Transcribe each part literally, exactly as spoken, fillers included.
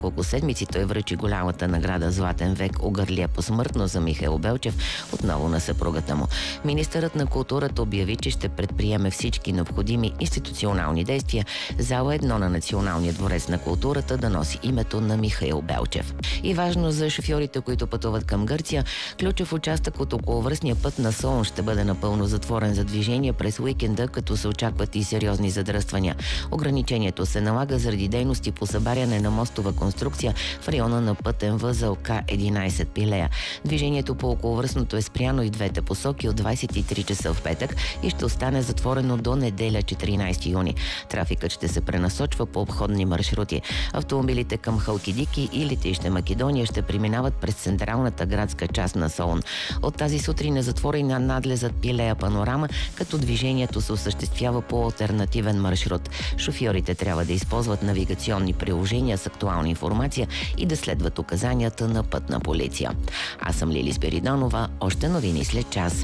Колко седмици той връчи голямата награда Златен век Угърлия посмъртно за Михаил Белчев, отново на съпругата му. Министърът на културата обяви, че ще предприеме всички необходими институционални действия зала едно на Националния дворец на културата да носи името на Михаил Белчев. И важно за шофьорите, които пътуват към Гърция, ключов участък от околовръстния път на Солун ще бъде напълно затворен за движение през уикенда, като се очакват и сериозни задръствания. Ограничението се налага заради дейности по събаряне на мостова конструкция в района на пътен възел К единайсет Пилея. Движението по околовръстното е спряно и в двете посоки от двайсет и три часа в петък и ще остане затворено до неделя четиринайсети юни. Трафикът ще се пренасочва по обходни маршрути. Автомобилите към Халкидики и летище Македония ще преминават през централната градска част на Солун. От тази сутрин е затворена надлезът Пилея Панорама, като движението се осъществява по алтернативен маршрут. Шофьорите трябва да използват навигационни приложения с актуална информация и да следват указанията на пътна полиция. Аз съм Лили Спиридонова. Още новини след час.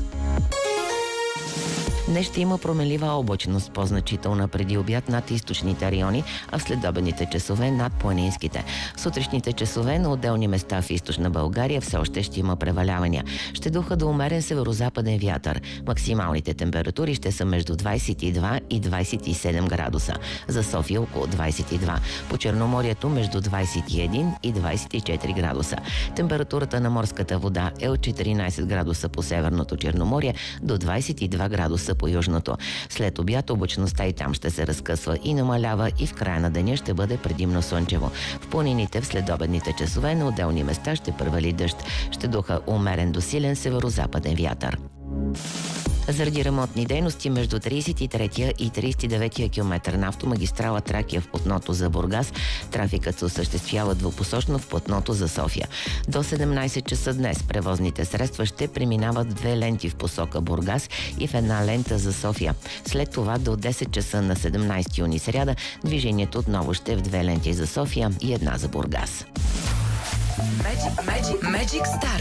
Днес ще има променлива облачност, по-значителна преди обяд над източните райони, а в следобедните часове над планинските. В сутрешните часове на отделни места в източна България все още ще има превалявания. Ще духа до умерен северозападен вятър. Максималните температури ще са между двайсет и два и двайсет и седем градуса. За София около двайсет и два. По Черноморието между двайсет и един и двайсет и четири градуса. Температурата на морската вода е от четиринайсет градуса по Северното Черноморие до двайсет и два градуса по южното. След обяд облачността и там ще се разкъсва и намалява и в края на деня ще бъде предимно слънчево. В планините в следобедните часове на отделни места ще превали дъжд. Ще духа умерен до силен северозападен вятър. Заради ремонтни дейности между трийсет и третия и трийсет и деветия километър на автомагистрала Тракия в платното за Бургас, трафикът се осъществява двупосочно в платното за София. До седемнайсет часа днес превозните средства ще преминават в две ленти в посока Бургас и в една лента за София. След това до десет часа на седемнайсети юни сряда движението отново ще е в две ленти за София и една за Бургас. Magic, Magic, Magic Star.